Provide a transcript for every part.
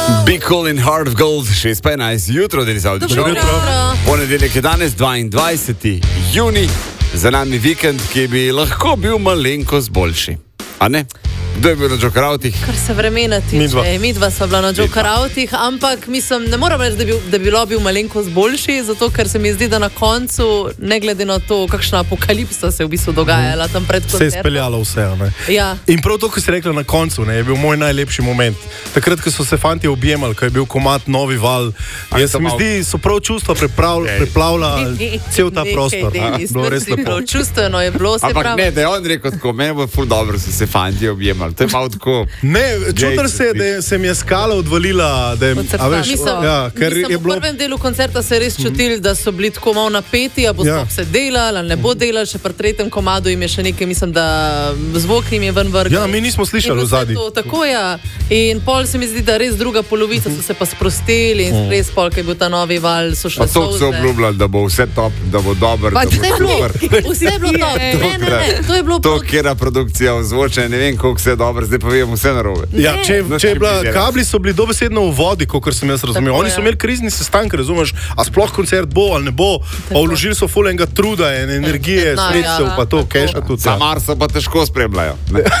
Be Cool in Heart of Gold, 6:15, jutro, Denis Avdić. Ponedeljek je danes, 22. juni, za nami vikend, ki bi lahko bil malenkost boljši. A ne? Kdo je bil na Jokeravtih? Kar se vremena tiče, midva sva bila na Jokeravtih, ampak mislim, ne moram reči, da bi bil malenkost boljši, zato ker se mi zdi, da na koncu, ne glede na to, kakšna apokalipsa se je v bistvu dogajala tam pred koncertom. Se je speljalo vse, ne? Ja. In prav to, ko si rekla na koncu, ne, je bil moj najlepši moment. Takrat, ko so se fanti objemali, ko je bil komad Novi val, jaz se mi zdi, so prav čustva preplavila cel ta prostor. Bilo res lepo. Čustveno je bilo, se pravi. Ampak ne, da je on rekel tako, meni bo ful dobro, so se fanti objemali. To je malo tako. Ne, čutar se je, da se mi je skala odvalila, da je, a veš, ja, ker je bilo... V prvem delu koncerta se je res čutili, da so bili tako malo napeti, a bo sploh se delali, ali ne bo delali, še pri tretjem komadu jim je še nekaj, mislim, da zvok jim je ven vrgel. Ja, mi nismo slišali v zadnji. Tako je. In pol se mi zdi, da res druga polovica so se pa sprostili in res pol, ko je bil ta Novi val, so šle solze. Pa to so obljubljali, da bo vse top, da bo dober, da bo super. Vse je bilo top. Ne, to je bilo to, kjera produkcija ozvočena, ne vem, koliko se je dobro, zdaj pa vemo vse narobe. Ja, če je bila, kabli so bili dobesedno v vodi, kakor sem jaz razumel. Oni so imeli krizni sestank, razumeš, a sploh koncert bo ali ne bo, pa vložili so ful enega truda in energije, sredstev, pa to, keša tudi. Za Marsa pa težko spremljajo.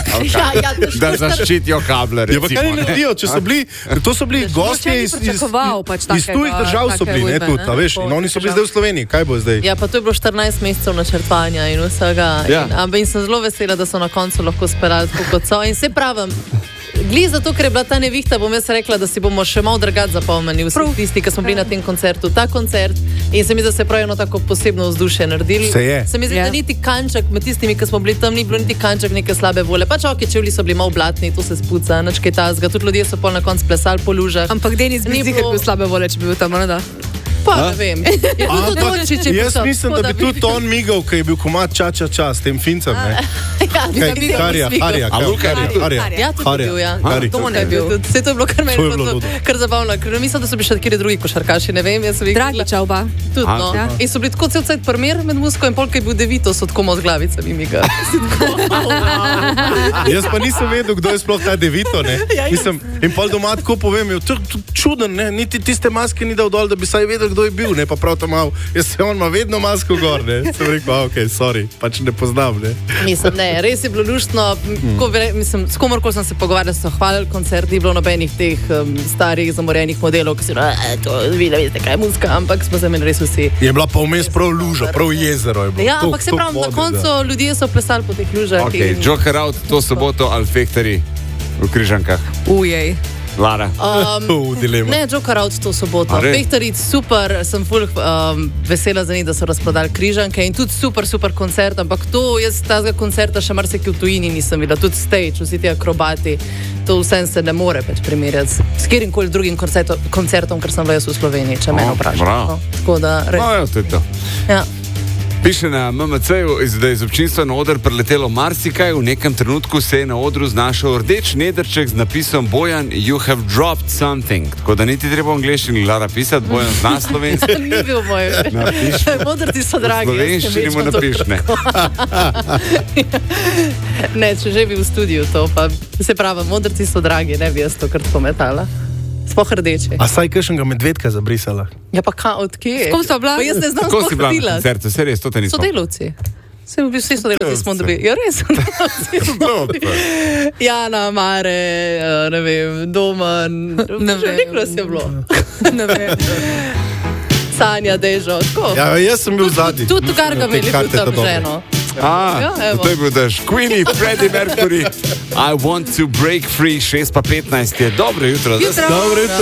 Da zaščitijo kable, recimo. Ja, pa kaj ne naredijo, če so bili, to so bili gostje iz tujih držav so bili, ne, tudi, a veš, in oni so bili zdaj v Sloveniji, kaj bo zdaj? Ja, pa to je bilo 14 mesecev načrtovanja in vsega. In sem zelo vesela, da so na koncu lahko speljali tako kot so. In se pravim, glede zato, ker je bila ta nevihta, bom jaz rekla, da si bomo še malo drugače zapomnili vsi tisti, ki smo bili na tem koncertu. Ta koncert in se mi zdi, da se pravi eno tako posebno vzdušje naredili. Se mi zdi, da niti kanček med tistimi, ki smo bili tam, ni bilo niti kanček neke slabe volje. Pač čevlji so bili malo blatni, to se spuca, nič kaj tazga. Tudi ljudje so pol na koncu plesali po lužah. Ampak Denis bi zihar bil slabe volje, če bi bil tam, ne da? Pa ne vem. Jaz mislim, da bi tudi on migal, ko je bil komad ča s tem Fincem, ne? Harija. Ja, tudi bil, ja. To ne je bil. Vse to je bilo kar meni kar zabavno. Mislim, da so bili še kjeri drugi košarkaši, ne vem. Dragiča oba. Tudi, no. In so bili tako cel cajt primer med muziko in polk je bil Devito, so tako malo z glavicami miga. Jaz pa nisem vedel, kdo je sploh ta Devito, ne? In pol doma tako povem, čuden, ne? Niti tiste maske ni dal dol, da bi saj vedel, kdo je bil, ne, pa prav tam malo, on ima vedno masko gor, ne, sem rekel, ok, sorry, pač ne poznam, ne. Mislim, ne, res je bilo luštno, mislim, s komorkoli sem se pogovarjal, so hvalili koncert, ni bilo nobenih teh starih zamorjenih modelov, ki si to vidite, kaj je muzika, ampak smo se meni res vsi. Je bila pa vmes prav luža, prav jezero je bilo. Ja, ampak se pravim, na koncu ljudje so plesali po teh lužah. Ok, Jokerout to soboto ali Fektarji v Križankah? Ujej. Lara. Dilema. Ne, Jokerout to soboto. Fektarji super, sem ful vesela za njih, da so razprodali Križanke in tudi super koncert, ampak to jaz tazga koncerta še marsikaj v tujini nisem videla, tudi stage, vsi ti akrobati, to vsem se ne more več primerjati s kjerimkoli drugim koncertom, ker sem bila jaz v Sloveniji, če mene vprašam. Tako da, res. No, to je to. Ja. Piše na MMC-ju, da je iz občinstva na oder preletelo marsikaj, v nekem trenutku se je na odru znašel rdeč nedrček z napisom Bojan, you have dropped something. Tako da niti treba v angleščini Lara pisati, Bojan zna slovenski. Ni bil moj. Modrci so dragi. Slovenščini mu napiš, ne. Ne, če že bi v studiu to, pa se pravi, modrci so dragi, ne bi jaz to kar tako metala. Spoh rdeče. A saj kakšnega medvedka zabrisala? Ja pa kaj, od kje? S kom sta bila? Pa jaz ne znam Kako si bila na spohrdila. koncertu? Se res, to te nismo. Sodelavci. Vsi sodelavci smo dobili. Ja, res. Jana, Mare, ne vem, Doman. Ne vem. Niklas je bilo. Ne vem. Sanja, Dežo, tako. Ja, jaz sem bil zadnji. Tudi Garga imeli bil tam ženo. To je bil daš. Queenie, Freddie Mercury, I want to break free, 6:15 je. Dobro jutro. Dobro jutro.